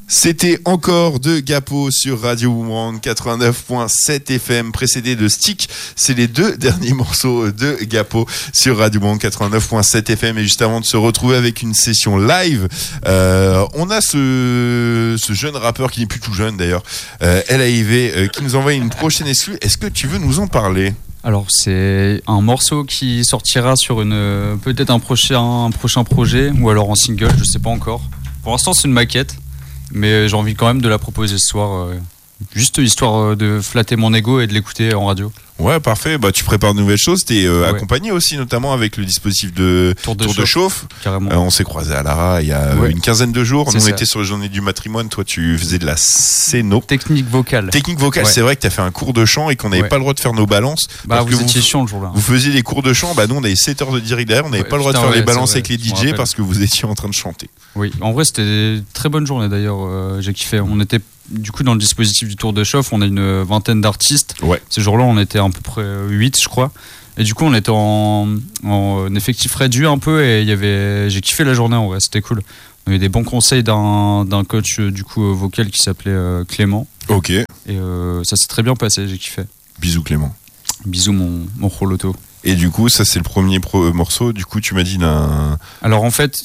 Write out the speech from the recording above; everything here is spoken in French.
C'était encore de Gapo sur Radio Boomerang 89.7 FM, précédé de Stick. C'est les deux derniers morceaux de Gapo sur Radio Boomerang 89.7 FM. Et juste avant de se retrouver avec une session live, on a ce jeune rappeur qui n'est plus tout jeune d'ailleurs, LAIV, qui nous envoie une prochaine exclue. Est-ce que tu veux nous en parler ? Alors c'est un morceau qui sortira sur peut-être un prochain projet ou alors en single, je sais pas encore. Pour l'instant c'est une maquette. Mais j'ai envie quand même de la proposer ce soir, juste histoire de flatter mon ego et de l'écouter en radio. Ouais, parfait. Bah, tu prépares de nouvelles choses. T'es accompagné aussi, notamment avec le dispositif de tour de chauffe. Carrément. On s'est croisés à Lara il y a une quinzaine de jours. On était sur la journée du matrimoine. Toi, tu faisais de la scéno. Technique vocale. Ouais. C'est vrai que t'as fait un cours de chant et qu'on n'avait pas le droit de faire nos balances. Bah, vous étiez chiant le jour-là. Vous faisiez les cours de chant. Bah, nous, on avait 7 heures de direct derrière. On n'avait pas le droit de faire les balances avec les DJ parce que vous étiez en train de chanter. Oui, en vrai, c'était une très bonne journée d'ailleurs. J'ai kiffé. On était du coup dans le dispositif du tour de chauffe, on a une vingtaine d'artistes. Ouais. Ces jours-là, on était à peu près 8, je crois. Et du coup, on était en effectif réduit un peu et j'ai kiffé la journée en vrai, c'était cool. On avait des bons conseils d'un coach du coup vocal qui s'appelait Clément. Ok. Et ça s'est très bien passé, j'ai kiffé. Bisous Clément. Bisous mon Roloto. Et du coup, ça c'est le premier morceau. Du coup, tu m'as dit d'un. Alors en fait,